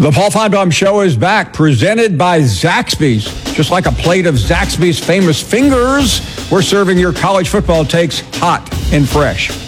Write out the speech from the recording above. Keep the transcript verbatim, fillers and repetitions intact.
The Paul Finebaum Show is back, presented by Zaxby's. Just like a plate of Zaxby's famous fingers, we're serving your college football takes hot and fresh.